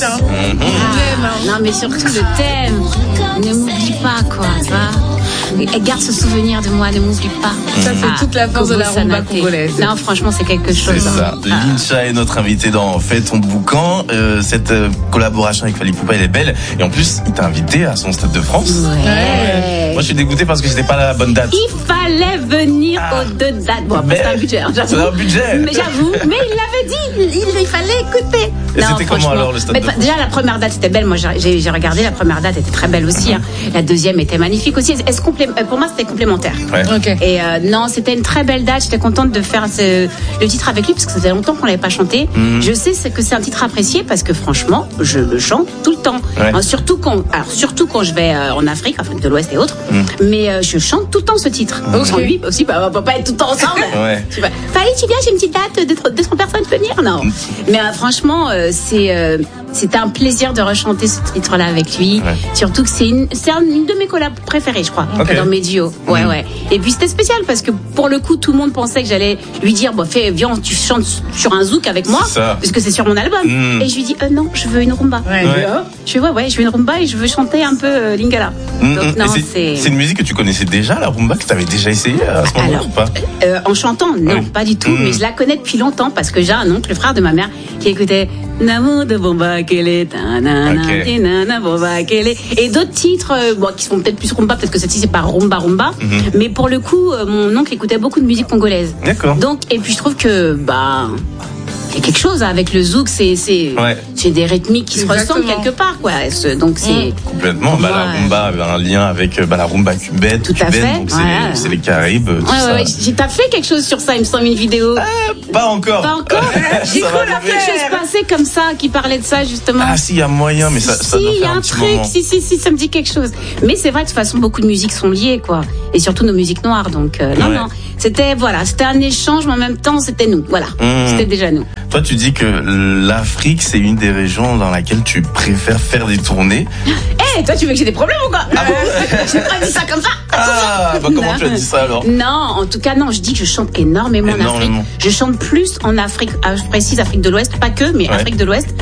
Non, mais surtout le thème. Ne m'oublie pas, quoi, tu vois. Elle garde ce souvenir de moi, ne m'oublie pas. Ça, c'est toute la force de la rumba congolaise. Non, franchement, c'est quelque chose. C'est ça. Lincha est notre invité dans Fais ton boucan. Cette collaboration avec Fally Ipupa, elle est belle. Et en plus, il t'a invité à son Stade de France. Ouais. Moi, je suis dégoûté parce que c'était pas la bonne date. Il fallait venir aux 2 dates. Bon, après, c'est un budget, hein, j'avoue. C'est un budget. Mais j'avoue, mais il l'avait dit, il fallait écouter. Et c'était comment alors le Stade de France? Déjà, la première date, c'était belle. Moi, j'ai regardé, la première date était très belle aussi. Hein. La deuxième était magnifique aussi. Pour moi, c'était complémentaire. Ouais. Okay. Et non, c'était une très belle date. J'étais contente de faire le titre avec lui parce que ça faisait longtemps qu'on l'avait pas chanté. Je sais que c'est un titre apprécié parce que franchement, je le chante tout le temps. Ouais. Surtout quand je vais en Afrique de l'Ouest et autres. Mais je chante tout le temps ce titre. Sans lui aussi, on peut pas être tout le temps ensemble. Ouais. Fallait, tu viens, j'ai une petite date de 200 personnes, tu peux venir? Non. Mais franchement, c'était un plaisir de rechanter ce titre-là avec lui. Ouais. Surtout que c'est une de mes collabs préférées, je crois, dans mes duos. Ouais. Et puis c'était spécial parce que pour le coup, tout le monde pensait que j'allais lui dire, bon, viens, tu chantes sur un zouk avec moi, parce que c'est sur mon album. Et je lui dis, non, je veux une rumba. Ouais. Je veux une rumba et je veux chanter un peu Lingala. Donc non, c'est une musique que tu connaissais déjà, la rumba, que tu avais déjà essayé à ce moment-là ou pas? En chantant, non, pas du tout. Mais je la connais depuis longtemps parce que j'ai un oncle, le frère de ma mère, qui écoutait Namo de Bomba Kele, Tanana, Bomba Kele, et d'autres titres qui sont peut-être plus rumba, peut-être que celle-ci c'est pas rumba. Mais pour le coup, mon oncle écoutait beaucoup de musique congolaise. D'accord. Donc, et puis je trouve que il y a quelque chose avec le zouk, c'est des rythmiques qui se ressemblent quelque part, quoi. Donc c'est complètement. La rumba avait un lien avec la rumba cubaine. Tout à fait. Donc c'est les Caraïbes. Ouais. T'as fait quelque chose sur ça, il me semble, une vidéo. Pas encore. J'ai cru quelque chose passer comme ça, qui parlait de ça justement. Ah si, il y a moyen, mais ça doit il y faire a un petit truc. moment. Si, ça me dit quelque chose. Mais c'est vrai, de toute façon, beaucoup de musiques sont liées, quoi. Et surtout nos musiques noires. Donc non. C'était un échange, mais en même temps, c'était nous. Voilà, c'était déjà nous. Toi, tu dis que l'Afrique, c'est une des régions dans laquelle tu préfères faire des tournées. Toi, tu veux que j'ai des problèmes ou quoi? Je n'ai pas dit ça comme ça. Comment tu as dit ça alors? Non, en tout cas, non. Je dis que je chante énormément en Afrique. Je chante plus en Afrique, je précise Afrique de l'Ouest, pas que, mais Afrique de l'Ouest,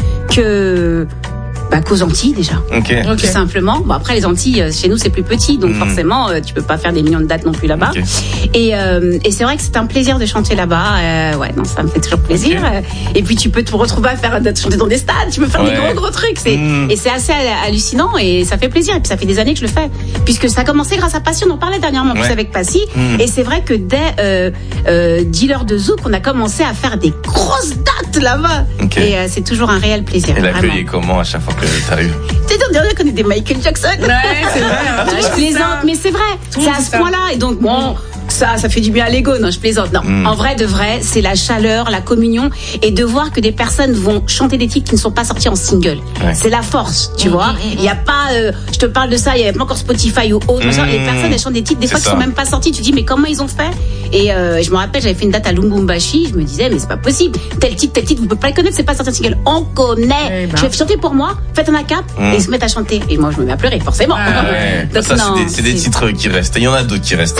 qu'aux Antilles déjà. Tout simplement. Bon, après les Antilles, chez nous c'est plus petit, donc forcément tu peux pas faire des millions de dates non plus là-bas. Et c'est vrai que c'est un plaisir de chanter là-bas. Ça me fait toujours plaisir. Et puis tu peux te retrouver à chanter dans des stades, tu peux faire des gros trucs. Et c'est assez hallucinant et ça fait plaisir. Et puis ça fait des années que je le fais, puisque ça a commencé grâce à Passy. On en parlait dernièrement plus avec Passy. Et c'est vrai que dès Dealer de Zouk, on a commencé à faire des grosses dates là-bas. Et c'est toujours un réel plaisir. Et l'accueil est comment à chaque fois que t'arrives? C'est dire qu'on est des Michael Jackson. Ouais, c'est vrai. Je plaisante, mais c'est vrai. C'est à ce point-là. Et donc, ça fait du bien à l'ego. Non, je plaisante. Non, en vrai, de vrai, c'est la chaleur, la communion et de voir que des personnes vont chanter des titres qui ne sont pas sortis en single. C'est la force, tu vois. Il n'y a pas, je te parle de ça, il n'y avait pas encore Spotify ou autre. Les personnes, elles chantent des titres, des fois, qui ne sont même pas sortis. Tu dis, mais comment ils ont fait? Et je me rappelle, j'avais fait une date à Lubumbashi. Je me disais, mais c'est pas possible. Tel titre, vous pouvez pas le connaître, c'est pas sorti en single. On connaît. Je vais chanter pour moi, faites un cap et ils se mettent à chanter. Et moi, je me mets à pleurer, forcément. Donc, ça, c'est des titres qui restent. Il y en a d'autres qui restent.